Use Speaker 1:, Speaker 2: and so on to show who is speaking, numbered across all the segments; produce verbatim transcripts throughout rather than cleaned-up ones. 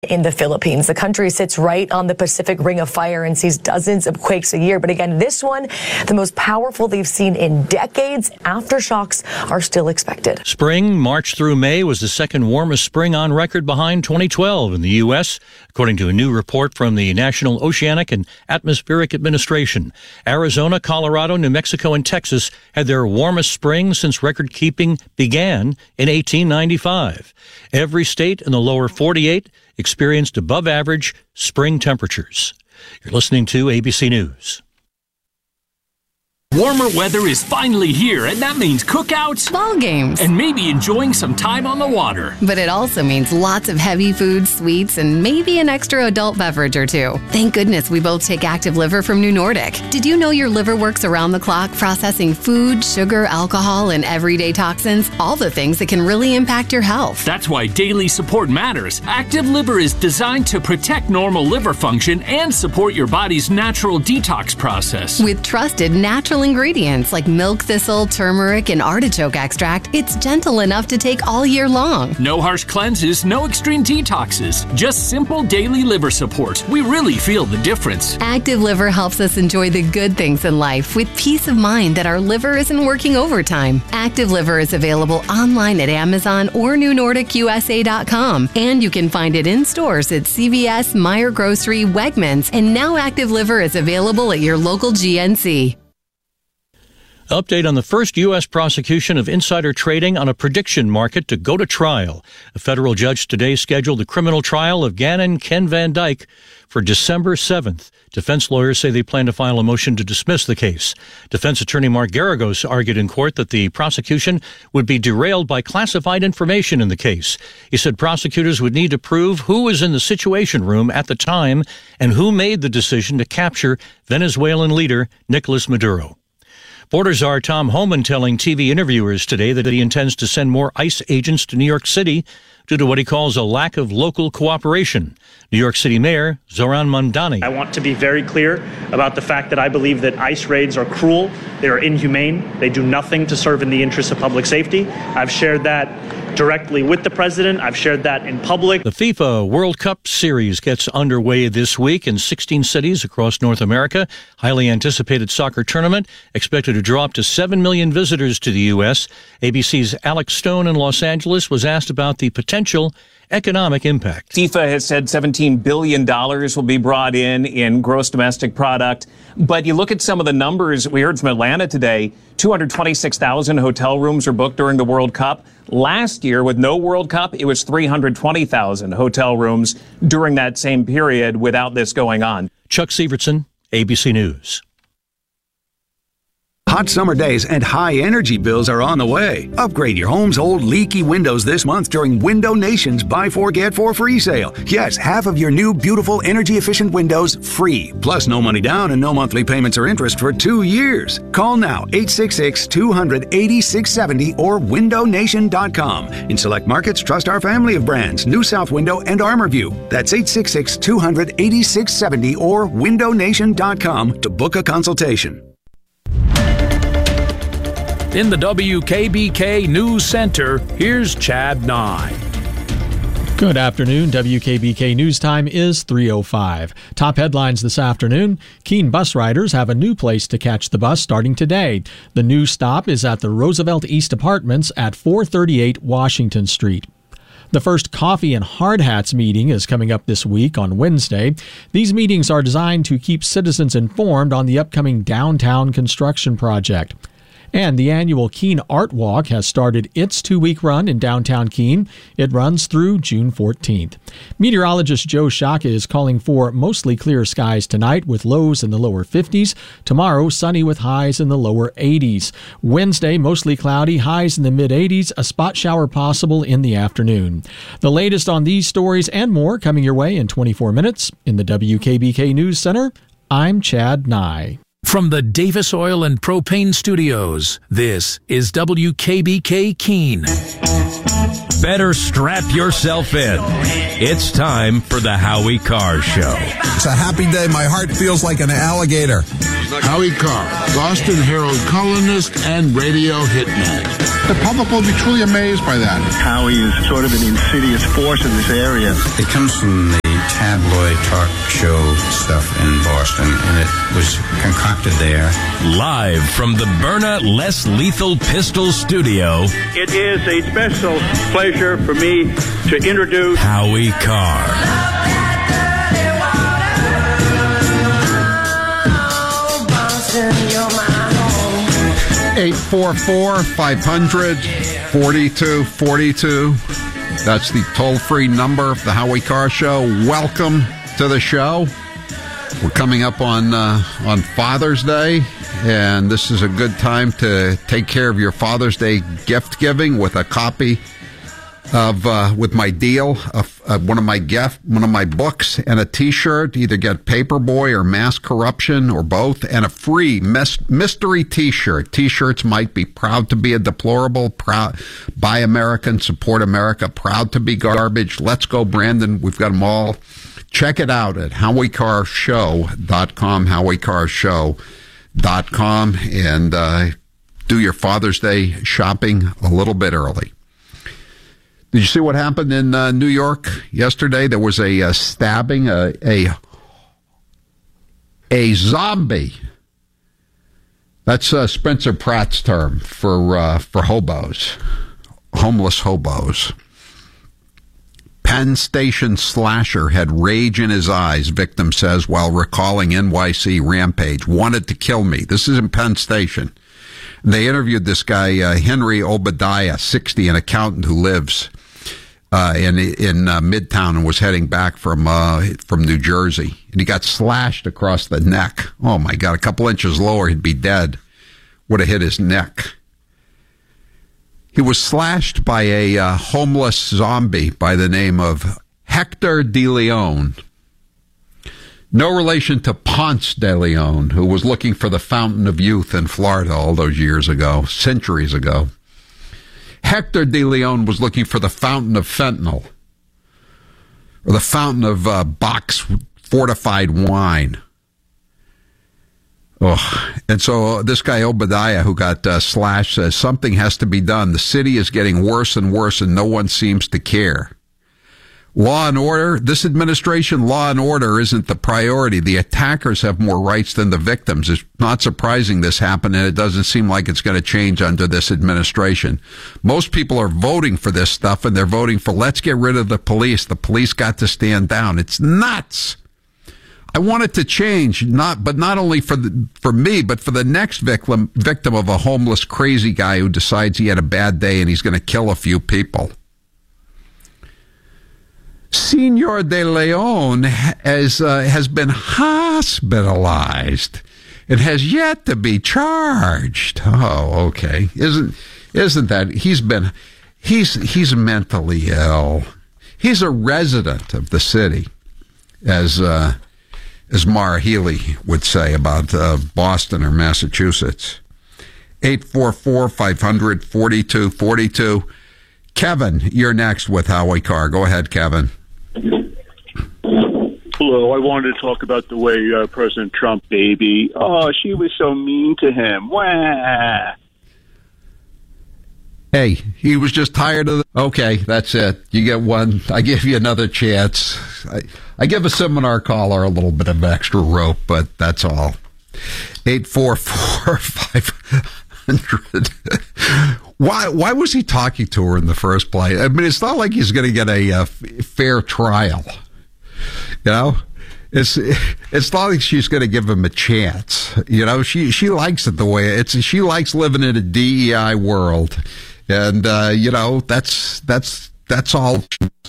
Speaker 1: in the Philippines. The country sits right on the Pacific Ring of Fire and sees dozens of quakes a year. But again, this one, the most powerful they've seen in decades. Aftershocks are still expected.
Speaker 2: Spring, March through May, was the second warmest spring on record behind twenty twelve in the U S, according to a new report from the National Oceanic and Atmospheric Administration. Arizona, Colorado, New Mexico, and Texas had their warmest spring since record keeping began in eighteen ninety-five. Every state in the lower forty-eight experienced above average spring temperatures. You're listening to A B C News.
Speaker 3: Warmer weather is finally here, and that means cookouts,
Speaker 4: ball games,
Speaker 3: and maybe enjoying some time on the water.
Speaker 4: But it also means lots of heavy foods, sweets, and maybe an extra adult beverage or two. Thank goodness we both take Active Liver from New Nordic. Did you know your liver works around the clock processing food, sugar, alcohol, and everyday toxins? All the things that can really impact your health.
Speaker 3: That's why daily support matters. Active Liver is designed to protect normal liver function and support your body's natural detox process.
Speaker 4: With trusted natural ingredients like milk thistle, turmeric, and artichoke extract, it's gentle enough to take all year long.
Speaker 3: No harsh cleanses, no extreme detoxes, just simple daily liver support. We really feel the difference.
Speaker 4: Active Liver helps us enjoy the good things in life with peace of mind that our liver isn't working overtime. Active Liver is available online at Amazon or New Nordic U S A dot com, and you can find it in stores at C V S, Meijer Grocery, Wegmans, and now Active Liver is available at your local G N C.
Speaker 2: Update on the first U S prosecution of insider trading on a prediction market to go to trial. A federal judge today scheduled the criminal trial of Gannon Ken Van Dyke for December seventh. Defense lawyers say they plan to file a motion to dismiss the case. Defense attorney Mark Garagos argued in court that the prosecution would be derailed by classified information in the case. He said prosecutors would need to prove who was in the Situation Room at the time and who made the decision to capture Venezuelan leader Nicolas Maduro. Border Czar Tom Homan telling T V interviewers today that he intends to send more ICE agents to New York City due to what he calls a lack of local cooperation. New York City Mayor Zoran Mondani.
Speaker 5: I want to be very clear about the fact that I believe that ICE raids are cruel, they are inhumane, they do nothing to serve in the interests of public safety. I've shared that directly with the president. I've shared that in public.
Speaker 2: The FIFA World Cup Series gets underway this week in sixteen cities across North America. Highly anticipated soccer tournament expected to draw up to seven million visitors to the U S. A B C's Alex Stone in Los Angeles was asked about the potential economic impact.
Speaker 6: FIFA has said seventeen billion dollars will be brought in in gross domestic product. But you look at some of the numbers we heard from Atlanta today, two hundred twenty-six thousand hotel rooms are booked during the World Cup. Last year, with no World Cup, it was three hundred twenty thousand hotel rooms during that same period without this going on.
Speaker 2: Chuck Sievertson, A B C News.
Speaker 7: Hot summer days and high energy bills are on the way. Upgrade your home's old leaky windows this month during Window Nation's Buy Four Get Four free sale. Yes, half of your new beautiful energy efficient windows free. Plus no money down and no monthly payments or interest for two years. Call now eight six six, two hundred, eighty-six seventy or window nation dot com. In select markets, trust our family of brands, New South Window and ArmorView. That's eight six six, two hundred, eighty-six seventy or window nation dot com to book a consultation.
Speaker 8: In the W K B K News Center, here's Chad Nye.
Speaker 9: Good afternoon. W K B K News Time is three oh five. Top headlines this afternoon. Keene bus riders have a new place to catch the bus starting today. The new stop is at the Roosevelt East Apartments at four thirty-eight Washington Street. The first Coffee and Hard Hats meeting is coming up this week on Wednesday. These meetings are designed to keep citizens informed on the upcoming downtown construction project. And the annual Keene Art Walk has started its two-week run in downtown Keene. It runs through June fourteenth. Meteorologist Joe Shaka is calling for mostly clear skies tonight with lows in the lower fifties. Tomorrow, sunny with highs in the lower eighties. Wednesday, mostly cloudy, highs in the mid-eighties, a spot shower possible in the afternoon. The latest on these stories and more coming your way in twenty-four minutes. In the W K B K News Center, I'm Chad Nye.
Speaker 8: From the Davis Oil and Propane Studios, this is W K B K Keene.
Speaker 10: Better strap yourself in. It's time for the Howie Carr Show.
Speaker 11: It's a happy day. My heart feels like an alligator. Howie Carr, Boston Herald columnist and radio hitman. The public will be truly amazed by that.
Speaker 12: Howie is sort of an insidious force in this area.
Speaker 13: It comes from the tabloid talk show stuff in Boston, and it was concocted there.
Speaker 10: Live from the Byrna Less Lethal Pistol Studio,
Speaker 14: it is a special pleasure for me to introduce
Speaker 10: Howie Carr.
Speaker 15: eight four four, five hundred, forty-two forty-two. That's the toll-free number of the Howie Carr Show. Welcome to the show. We're coming up on uh, on Father's Day, and this is a good time to take care of your Father's Day gift giving with a copy of uh, with my deal of uh, one of my gift, one of my books, and a T-shirt. Either get Paperboy or Mass Corruption or both, and a free mes- mystery T-shirt. T-shirts might be proud to be a deplorable, proud buy American, support America, proud to be garbage. Let's go, Brandon. We've got them all. Check it out at howie carr show dot com, howie carr show dot com, and uh, do your Father's Day shopping a little bit early. Did you see what happened in uh, New York yesterday? There was a, a stabbing, a, a a zombie. That's uh, Spencer Pratt's term for uh, for hobos, homeless hobos. Penn Station slasher had rage in his eyes, victim says, while recalling N Y C rampage. Wanted to kill me. This is in Penn Station. They interviewed this guy, uh, Henry Obadiah, sixty, an accountant who lives uh, in in uh, Midtown and was heading back from uh, from New Jersey. And he got slashed across the neck. Oh, my God, a couple inches lower, he'd be dead. Would have hit his neck. He was slashed by a uh, homeless zombie by the name of Hector De Leon. No relation to Ponce de Leon, who was looking for the fountain of youth in Florida all those years ago, centuries ago. Hector De Leon was looking for the fountain of fentanyl, or the fountain of uh, box fortified wine. Oh, and so this guy Obadiah, who got uh, slashed, says something has to be done. The city is getting worse and worse, and no one seems to care. Law and order, this administration, law and order isn't the priority. The attackers have more rights than the victims. It's not surprising this happened, and it doesn't seem like it's going to change under this administration. Most people are voting for this stuff, and they're voting for let's get rid of the police. The police got to stand down. It's nuts. I want it to change, not but not only for the, for me, but for the next victim victim of a homeless crazy guy who decides he had a bad day and he's going to kill a few people. Senor De Leon has uh, has been hospitalized and has yet to be charged. Oh, okay. Isn't isn't that he's been he's he's mentally ill. He's a resident of the city, as uh, as Mara Healy would say about uh, Boston or Massachusetts. eight four four, five hundred, forty-two forty-two. Kevin, you're next with Howie Carr. Go ahead, Kevin.
Speaker 16: Hello, I wanted to talk about the way uh, President Trump baby, oh, she was so mean to him. Wah.
Speaker 15: Hey, he was just tired of the... Okay, that's it. You get one. I give you another chance. I, I give a seminar caller a little bit of extra rope, but that's all. eight four four, five hundred. Why Why was he talking to her in the first place? I mean, it's not like he's going to get a uh, fair trial. You know? It's it's not like she's going to give him a chance. You know, she, she likes it the way it's... She likes living in a D E I world. And, uh, you know, that's that's that's all.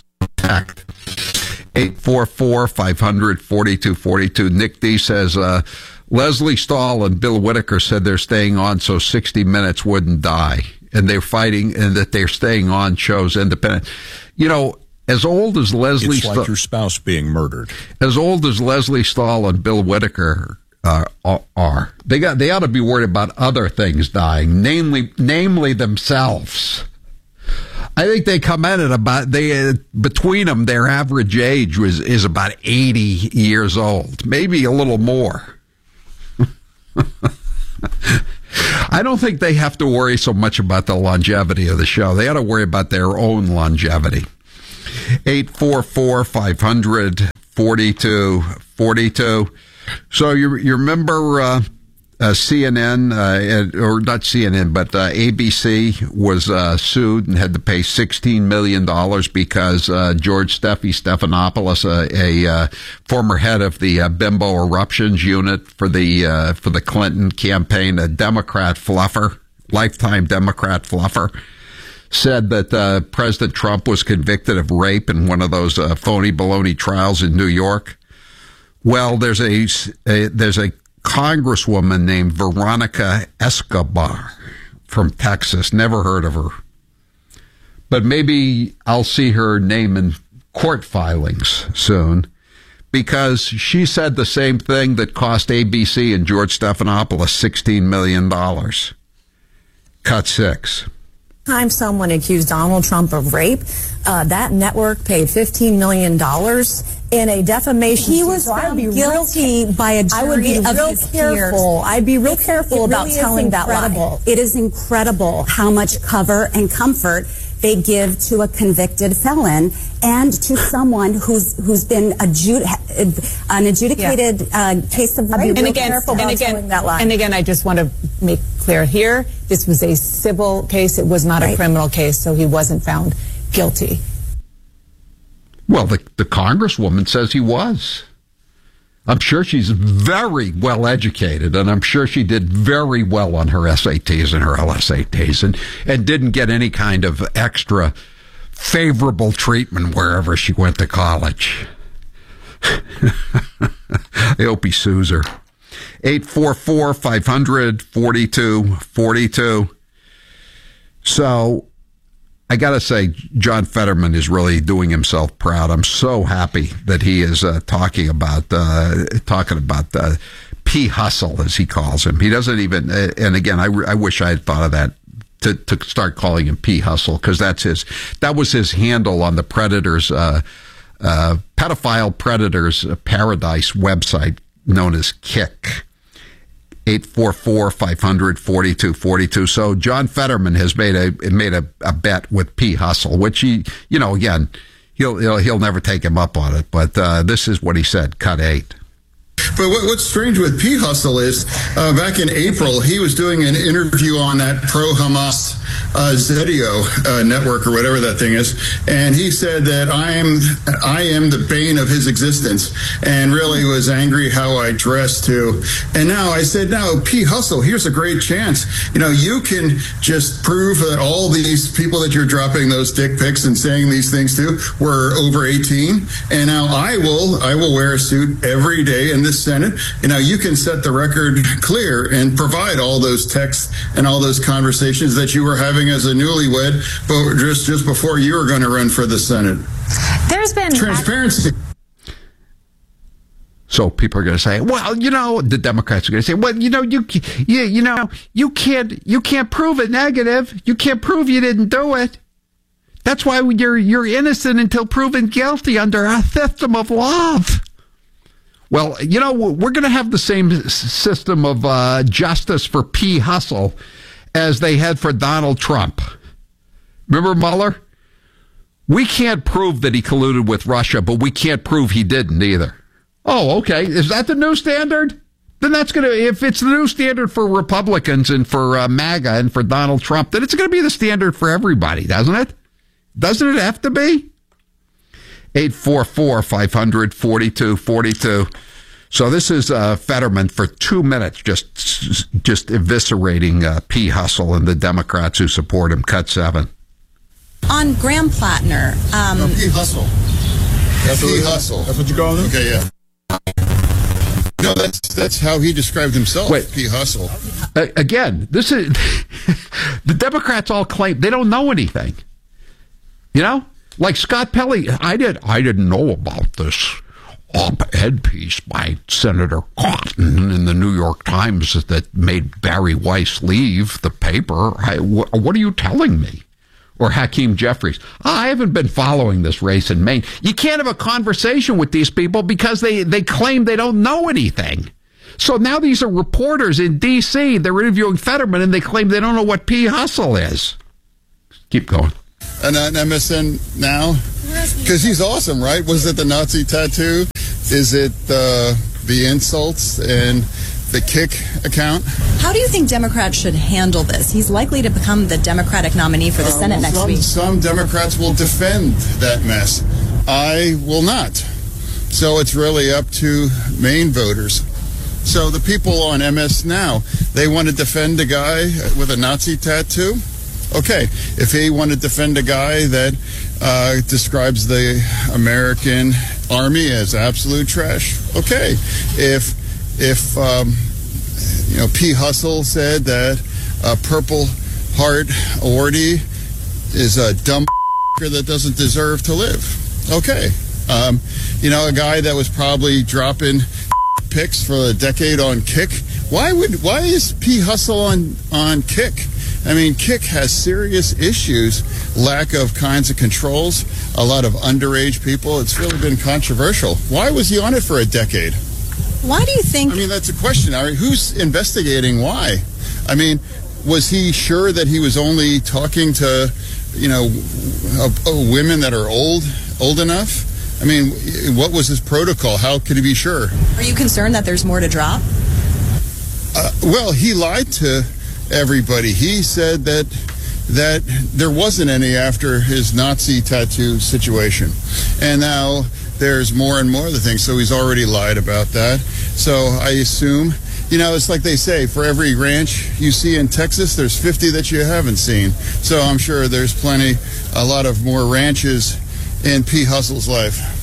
Speaker 15: eight four four, five hundred, forty-two forty-two. Nick D says, uh, Leslie Stahl and Bill Whitaker said they're staying on so sixty minutes wouldn't die. And they're fighting, and that they're staying on shows independent. You know, as old as Leslie
Speaker 17: It's like St- your spouse being murdered.
Speaker 15: As old as Leslie Stahl and Bill Whitaker Uh, are they got they ought to be worried about other things dying, namely namely themselves. I think they come in at about they uh, between them their average age was is about eighty years old, maybe a little more. I don't think they have to worry so much about the longevity of the show. They ought to worry about their own longevity. eight four four, five hundred, forty-two forty-two. So you, you remember uh, uh, C N N, uh, or not C N N, but uh, A B C was uh, sued and had to pay sixteen million dollars because uh, George Steffi Stephanopoulos, a, a uh, former head of the uh, Bimbo Eruptions unit for the uh, for the Clinton campaign, a Democrat fluffer, lifetime Democrat fluffer, said that uh, President Trump was convicted of rape in one of those uh, phony baloney trials in New York. Well, there's a, a there's a congresswoman named Veronica Escobar from Texas. Never heard of her. But maybe I'll see her name in court filings soon, because she said the same thing that cost A B C and George Stephanopoulos sixteen million dollars. Cut six.
Speaker 18: Time someone accused Donald Trump of rape, uh, that network paid fifteen million dollars in a defamation. He was so found be guilty real, by a jury I would be of real his careful. Peers. I'd be real it's, careful about really telling that lie. It is incredible how much cover and comfort they give to a convicted felon and to someone who's who's been adjud- an adjudicated yeah. uh, case of rape.
Speaker 19: And again, and again,
Speaker 18: that lie.
Speaker 19: and again, I just want to make clear here: this was a civil case; it was not right. a criminal case, so he wasn't found guilty.
Speaker 15: Well, the the congresswoman says he was. I'm sure she's very well educated, and I'm sure she did very well on her S A Ts and her L S A Ts, and, and didn't get any kind of extra favorable treatment wherever she went to college. I hope he sues her. eight four four, five hundred, forty-two forty-two. So, I got to say, John Fetterman is really doing himself proud. I'm so happy that he is uh, talking about uh, talking about uh, P. Hustle, as he calls him. He doesn't even, uh, and again, I, I wish I had thought of that, to, to start calling him P. Hustle, because that's his, that was his handle on the Predators, uh, uh, pedophile Predators Paradise website known as Kick. eight four four, five hundred, forty-two forty-two. So John Fetterman has made a made a, a bet with P. Hustle, which he, you know, again, he'll he'll, he'll never take him up on it. But uh, this is what he said. Cut eight.
Speaker 20: But what, what's strange with P. Hustle is uh, back in April, he was doing an interview on that pro-Hamas uh, Zedio uh, network, or whatever that thing is, and he said that I am I am the bane of his existence, and really was angry how I dressed too. And now I said, now P. Hustle, here's a great chance. You know, you can just prove that all these people that you're dropping those dick pics and saying these things to were over eighteen, and now I will I will wear a suit every day in this Senate. You know, you can set the record clear and provide all those texts and all those conversations that you were having as a newlywed, but just just before you were going to run for the Senate.
Speaker 19: There's been
Speaker 20: transparency.
Speaker 15: So people are going to say, well, you know, the Democrats are going to say, well, you know, you, you, you know, you can't, you can't prove a negative. You can't prove you didn't do it. That's why you're, you're innocent until proven guilty under a system of love. Well, you know, we're going to have the same system of uh, justice for P. Hustle as they had for Donald Trump. Remember Mueller? We can't prove that he colluded with Russia, but we can't prove he didn't either. Oh, okay. Is that the new standard? Then that's going to, if it's the new standard for Republicans and for uh, MAGA and for Donald Trump, then it's going to be the standard for everybody, doesn't it? Doesn't it have to be? eight four four, five hundred, forty-two forty-two. So this is uh, Fetterman for two minutes, just just eviscerating uh, P. Hustle and the Democrats who support him. Cut seven.
Speaker 18: On Graham Plattner. Um,
Speaker 20: no, P. Hustle. That's P. What, Hustle. That's what you call him? Okay, yeah. No, that's that's how he described himself. Wait, P. Hustle.
Speaker 15: Uh, again, this is the Democrats all claim they don't know anything. You know? Like Scott Pelley, I did. I didn't know about this op-ed piece by Senator Cotton in the New York Times that made Barry Weiss leave the paper. I, wh- what are you telling me? Or Hakeem Jeffries. I haven't been following this race in Maine. You can't have a conversation with these people because they, they claim they don't know anything. So now these are reporters in D C. They're interviewing Fetterman, and they claim they don't know what P. Hustle is. Keep going.
Speaker 20: And on M S N now? Because he's awesome, right? Was it the Nazi tattoo? Is it uh, the insults and the kick account?
Speaker 21: How do you think Democrats should handle this? He's likely to become the Democratic nominee for the uh, Senate
Speaker 20: well,
Speaker 21: next
Speaker 20: some,
Speaker 21: week.
Speaker 20: Some Democrats will defend that mess. I will not. So it's really up to Maine voters. So the people on M S Now, they want to defend a guy with a Nazi tattoo? Okay, if he want to defend a guy that uh, describes the American Army as absolute trash, okay. If if um, you know P. Hustle said that a Purple Heart awardee is a dumb that doesn't deserve to live, okay. Um, you know, a guy that was probably dropping picks for a decade on Kick. Why would why is P. Hustle on on Kick? I mean, Kick has serious issues, lack of kinds of controls, a lot of underage people. It's really been controversial. Why was he on it for a decade?
Speaker 21: Why do you think...
Speaker 20: I mean, that's a question. I mean, who's investigating why? I mean, was he sure that he was only talking to, you know, uh, uh, women that are old, old enough? I mean, what was his protocol? How could he be sure?
Speaker 21: Are you concerned that there's more to drop?
Speaker 20: Uh, well, he lied to everybody. He said that that there wasn't any after his Nazi tattoo situation. And now there's more and more of the things. So he's already lied about that. So I assume, you know, it's like they say, for every ranch you see in Texas, there's fifty that you haven't seen. So I'm sure there's plenty, a lot of more ranches in P. Hustle's life.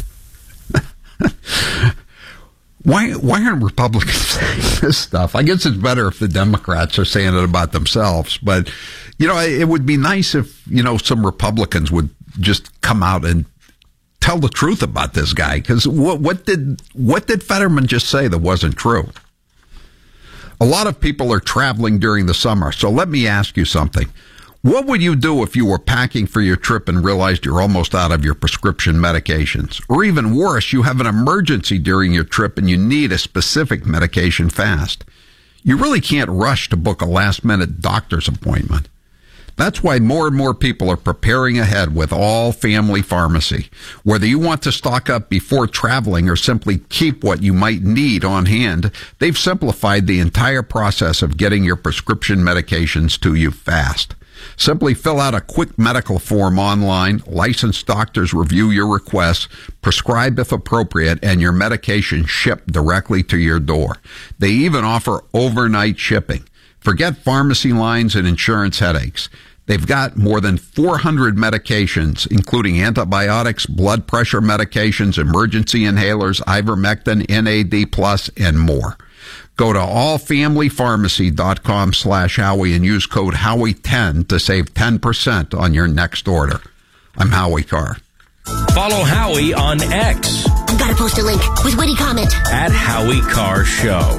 Speaker 15: Why why aren't Republicans saying this stuff? I guess it's better if the Democrats are saying it about themselves. But, you know, it would be nice if, you know, some Republicans would just come out and tell the truth about this guy. Because what, what did what did Fetterman just say that wasn't true? A lot of people are traveling during the summer. So let me ask you something. What would you do if you were packing for your trip and realized you're almost out of your prescription medications? Or even worse, you have an emergency during your trip and you need a specific medication fast. You really can't rush to book a last-minute doctor's appointment. That's why more and more people are preparing ahead with All Family Pharmacy. Whether you want to stock up before traveling or simply keep what you might need on hand, they've simplified the entire process of getting your prescription medications to you fast. Simply fill out a quick medical form online, licensed doctors review your requests, prescribe if appropriate, and your medication shipped directly to your door. They even offer overnight shipping. Forget pharmacy lines and insurance headaches. They've got more than four hundred medications, including antibiotics, blood pressure medications, emergency inhalers, ivermectin, N A D plus, and more. Go to allfamilypharmacy.com slash Howie and use code Howie ten to save ten percent on your next order. I'm Howie Carr.
Speaker 10: Follow Howie on X.
Speaker 22: I've got to post a link with witty comment.
Speaker 10: At Howie Carr Show.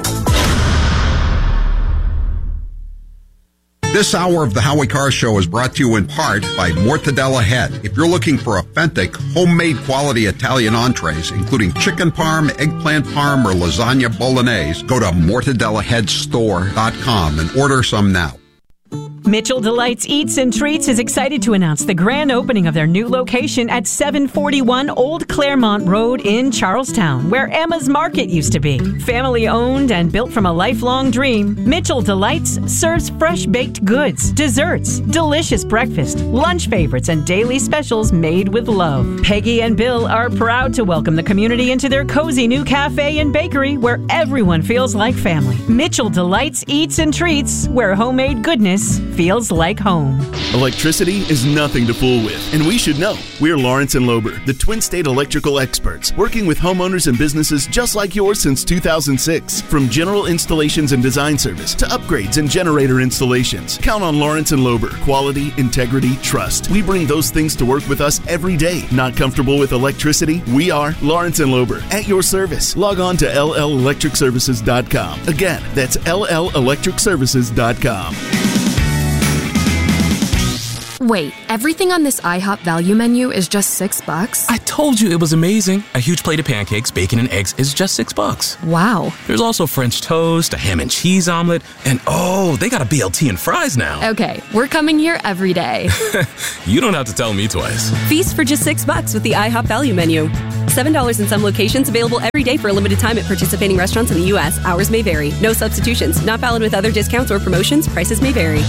Speaker 15: This hour of the Howie Carr Show is brought to you in part by Mortadella Head. If you're looking for authentic, homemade quality Italian entrees, including chicken parm, eggplant parm, or lasagna bolognese, go to mortadella head store dot com and order some now.
Speaker 23: Mitchell Delights Eats and Treats is excited to announce the grand opening of their new location at seven forty-one Old Claremont Road in Charlestown, where Emma's Market used to be. Family owned and built from a lifelong dream, Mitchell Delights serves fresh baked goods, desserts, delicious breakfast, lunch favorites, and daily specials made with love. Peggy and Bill are proud to welcome the community into their cozy new cafe and bakery where everyone feels like family. Mitchell Delights Eats and Treats, where homemade goodness feels like home.
Speaker 24: Electricity is nothing to fool with, and we should know. We're Lawrence and Lober, the Twin State electrical experts, working with homeowners and businesses just like yours since two thousand six. From general installations and design service to upgrades and generator installations, count on Lawrence and Lober. Quality, integrity, trust. We bring those things to work with us every day. Not comfortable with electricity? We are Lawrence and Lober, at your service. Log on to L L electric services dot com. Again, that's L L electric services dot com.
Speaker 1: Wait, everything on this IHOP value menu is just six bucks?
Speaker 3: I told you it was amazing. A huge plate of pancakes, bacon, and eggs is just six bucks.
Speaker 1: Wow.
Speaker 3: There's also French toast, a ham and cheese omelet, and oh, they got a B L T and fries now.
Speaker 1: Okay, we're coming here every day.
Speaker 3: You don't have to tell me twice.
Speaker 4: Feast for just six bucks with the IHOP value menu. seven dollars in some locations, available every day for a limited time at participating restaurants in the U S. Hours may vary. No substitutions. Not valid with other discounts or promotions. Prices may vary.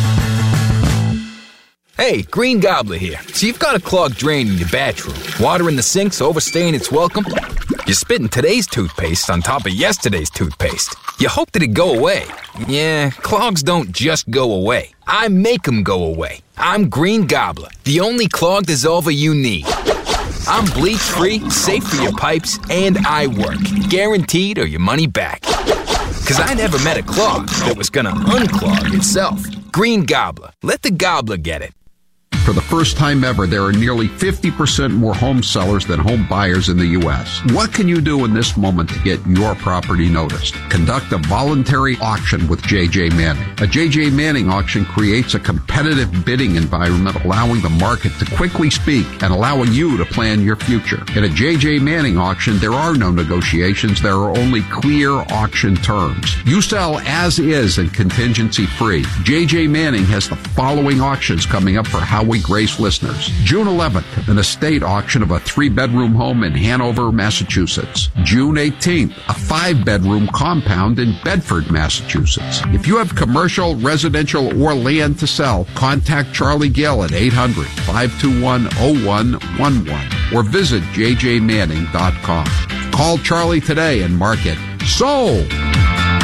Speaker 5: Hey, Green Gobbler here. So you've got a clogged drain in your bathroom. Water in the sink's overstaying its welcome. You're spitting today's toothpaste on top of yesterday's toothpaste. You hope that it go away. Yeah, clogs don't just go away. I make them go away. I'm Green Gobbler, the only clog dissolver you need. I'm bleach-free, safe for your pipes, and I work. Guaranteed or your money back. Because I never met a clog that was gonna unclog itself. Green Gobbler. Let the gobbler get it.
Speaker 15: For the first time ever, there are nearly fifty percent more home sellers than home buyers in the U S. What can you do in this moment to get your property noticed? Conduct a voluntary auction with J J Manning. A J J Manning auction creates a competitive bidding environment, allowing the market to quickly speak and allowing you to plan your future. In a J J Manning auction, there are no negotiations. There are only clear auction terms. You sell as is and contingency free. J J Manning has the following auctions coming up for Howie Grace listeners. June eleventh, an estate auction of a three-bedroom home in Hanover, Massachusetts. June eighteenth, a five-bedroom compound in Bedford, Massachusetts. If you have commercial, residential, or land to sell, contact Charlie Gill at eight hundred, five two one, oh one one one or visit j j manning dot com. Call Charlie today and mark it sold.